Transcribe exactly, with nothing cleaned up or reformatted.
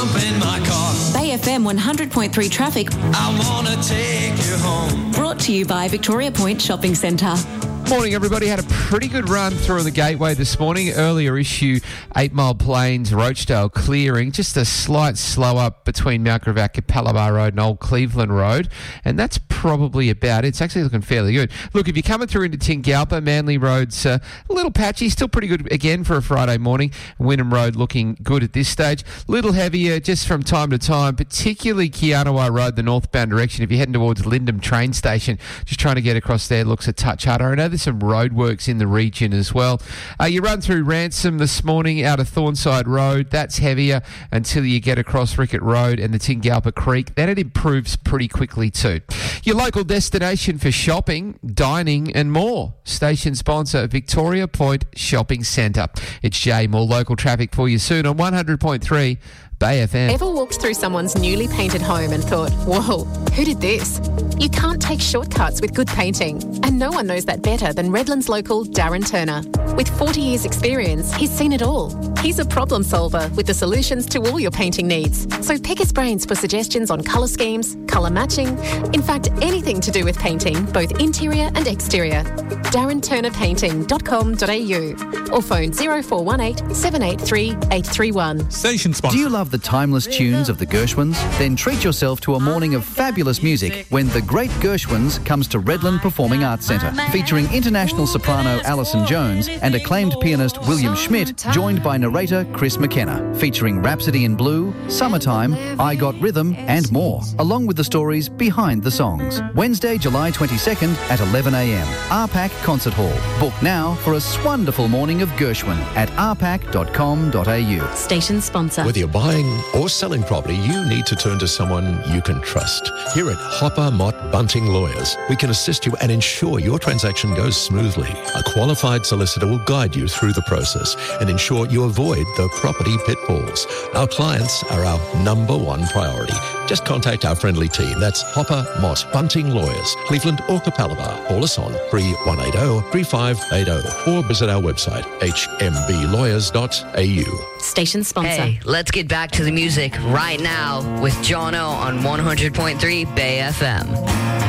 In my car. Bay F M one hundred point three traffic. I want to take you home. Brought to you by Victoria Point Shopping Centre. Morning, everybody. Had a pretty good run through the Gateway this morning. Earlier issue, Eight Mile Plains, Rochdale clearing. Just a slight slow up between Mount Gravatt, Capalaba Road and Old Cleveland Road. And that's probably about it. It's actually looking fairly good. Look, if you're coming through into Tingalpa, Manly Road's uh, a little patchy. Still pretty good again for a Friday morning. Wynnum Road looking good at this stage. A little heavier just from time to time, particularly Kianawa Road, the northbound direction. If you're heading towards Lyndham train station, just trying to get across there looks a touch harder. I know there's some roadworks in the region as well. Uh, you run through Ransom this morning out of Thornside Road. That's heavier until you get across Rickett Road and the Tingalpa Creek. Then it improves pretty quickly too. Your local destination for shopping, dining and more. Station sponsor Victoria Point Shopping Centre. It's Jay. More local traffic for you soon on one hundred point three Bay F M. Ever walked through someone's newly painted home and thought, whoa, who did this? You can't take shortcuts with good painting. And no one knows that better than Redlands local Darren Turner. With forty years experience, he's seen it all. He's a problem solver with the solutions to all your painting needs. So pick his brains for suggestions on colour schemes, colour matching, in fact, anything to do with painting, both interior and exterior. darren turner painting dot com dot a u or phone zero four one eight, seven eight three, eight three one. Station sponsor. Do you love the timeless tunes of the Gershwins? Then treat yourself to a morning of fabulous music when the Great Gershwins comes to Redland Performing Arts Centre, featuring international soprano Alison Jones and acclaimed pianist William Schmidt, joined by narrator Chris McKenna, featuring Rhapsody in Blue, Summertime, I Got Rhythm and more, along with the stories behind the songs. Wednesday, July twenty-second at eleven a m. R PAC Concert Hall. Book now for a swonderful morning of Gershwin at r pac dot com dot a u. Station sponsor. Whether you're buying or selling property, you need to turn to someone you can trust. Here at Hopper Mott Bunting Lawyers, we can assist you and ensure your transaction goes smoothly. A qualified solicitor will guide you through the process and ensure you avoid the property pitfalls. Our clients are our number one priority. Just contact our friendly team. That's Hopper Mott Bunting Lawyers, Cleveland or Capalaba. Call us on three one eight zero, three five eight zero or visit our website, h m b lawyers dot a u. Station sponsor. Hey, let's get back to the music right now with John O on one hundred point three Bay F M.